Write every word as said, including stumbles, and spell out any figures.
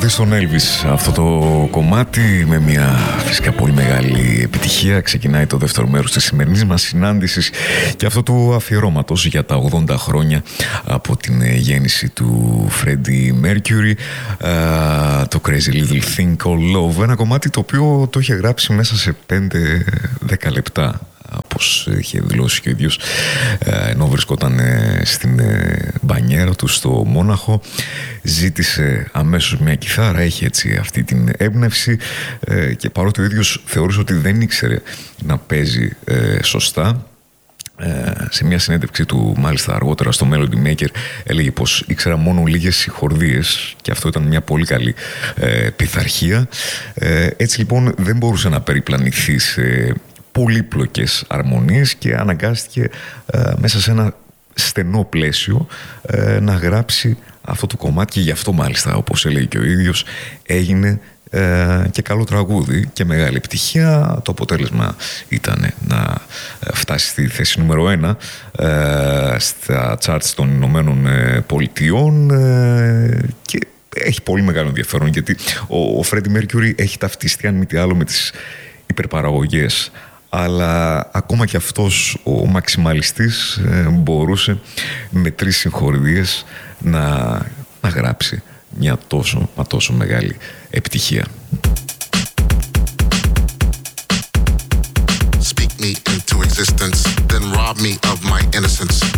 τραγούδι στον Elvis. Αυτό το κομμάτι με μια φυσικά πολύ μεγάλη επιτυχία ξεκινάει το δεύτερο μέρος της σημερινής μας συνάντησης και αυτό του αφιερώματος για τα ογδόντα χρόνια από την γέννηση του Freddie Mercury, το Crazy Little Thing Called Love, ένα κομμάτι το οποίο το είχε γράψει μέσα σε πέντε δέκα λεπτά, όπως είχε δηλώσει και ο ίδιος, ενώ βρισκόταν στην μπανιέρα του στο Μόναχο. Ζήτησε αμέσως μια κιθάρα, έχει έτσι αυτή την έμπνευση και παρότι ο ίδιος θεωρούσε ότι δεν ήξερε να παίζει σωστά, σε μια συνέντευξη του μάλιστα αργότερα στο Melody Maker έλεγε πως ήξερα μόνο λίγες συγχορδίες και αυτό ήταν μια πολύ καλή ε, πειθαρχία. Ε, έτσι λοιπόν δεν μπορούσε να περιπλανηθεί σε πολύπλοκες αρμονίες και αναγκάστηκε ε, μέσα σε ένα στενό πλαίσιο ε, να γράψει αυτό το κομμάτι και γι' αυτό μάλιστα, όπως έλεγε και ο ίδιος, έγινε ε, και καλό τραγούδι και μεγάλη επιτυχία. Το αποτέλεσμα ήταν να φτάσει στη θέση νούμερο ένα ε, στα charts των Ηνωμένων Πολιτειών ε, και έχει πολύ μεγάλο ενδιαφέρον γιατί ο, ο Freddie Mercury έχει ταυτιστεί αν μη τι άλλο με τις υπερπαραγωγές, αλλά ακόμα και αυτός ο μαξιμαλιστής ε, μπορούσε με τρεις συγχορδίες να, να γράψει μια τόσο μα τόσο μεγάλη επιτυχία. Speak me into existence, then rob me of my innocence.